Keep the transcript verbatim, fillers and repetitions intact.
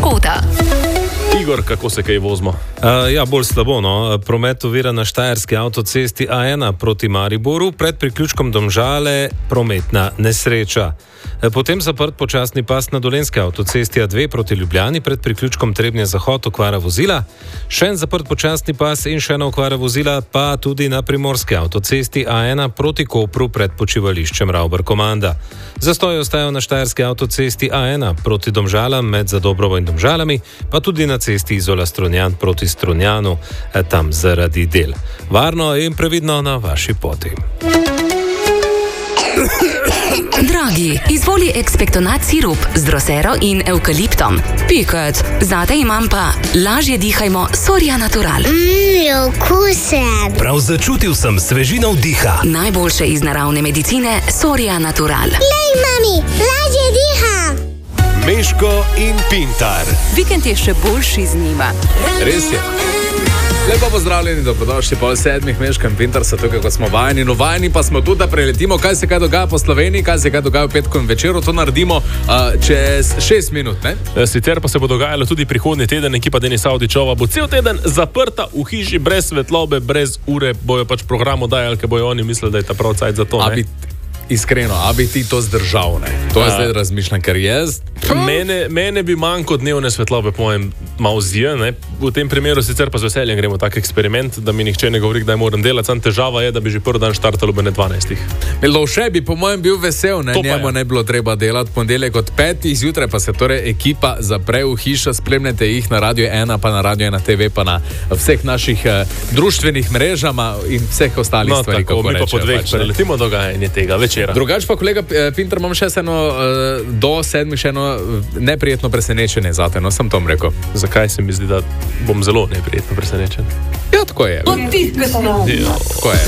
Kota. Igor, kako se kaj vozimo? Uh, ja, bolj slabo, no. Promet ovira na štajerski avtocesti A ena proti Mariboru, pred priključkom Domžale prometna nesreča. Potem zaprt počasni pas na dolenski avtocesti A dve proti Ljubljani, pred priključkom Trebnje zahod okvara vozila. Še en zaprt počasni pas in še ena okvara vozila pa tudi na primorski avtocesti A ena proti Kopru pred počivališčem Ravbar Komanda. Zastoj ostajajo na štajerski avtocesti A ena proti Domžalam med Zadobrovo in Domžalami, pa tudi na cesti Izola Strunjan proti Strunjanu, tam zaradi del. Varno in previdno na vaši poti. Dragi, izvoli ekspektonat sirup z drosero in evkaliptom. Piket. Zate imam pa lažje dihajmo Soria Natural. Mmm, okusen. Prav začutil sem svežino vdiha. Najboljše iz naravne medicine Soria Natural. Lej, mami, lažje diham. Meško in Pintar. Vikend je še boljši z njima. Res je. Lepo pozdravljeni, dobrodošli pol sedmih, Meško in Pintar so tukaj, kot smo vajeni. No, vajeni pa smo tudi, da preletimo, kaj se kaj dogaja po Sloveniji, kaj se kaj dogaja v petkovem večeru. To naredimo uh, čez šest minut, ne? Sicer pa se bo dogajalo tudi prihodnji teden. Ekipa Denisa Avdićova bo cel teden zaprta v hiši, brez svetlobe, brez ure. Bojo pač program oddajali, ker bojo oni mislili, da je ta prav cajt za to, ne? Iskreno, a bi ti to zdržal, ne? To je zdaj razmišljam, ker jaz... Mene, mene bi manj kot dnevne svetlobe, po mojem, malo zje, ne? V tem primeru sicer pa z veseljem gremo tak eksperiment, da mi nihče ne govori, kdaj moram delati. Sam težava je, da bi že prvi dan štartalo ob dvanajstih. Milovše bi po mojem bil vesel, ne? Njemu ne bilo treba delati ponedeljek od petih zjutraj, pa se torej ekipa zapre v hišo. Spremljate jih na Radio ena, pa na Radio ena T V, pa na vseh naših uh, društvenih mrežama in vseh ostalih no, stvari, kako reče. Mi pa po dveh preletimo dogajanje tega večera. Drugač pa, kolega Pintar, imam še eno uh, do sedmih še eno neprijetno presenečenje zate, no, sem tom rekel. Zakaj se mi zdi, da bom zelo neprijetno presenečen? Ja, tako je. Ja. Tako je.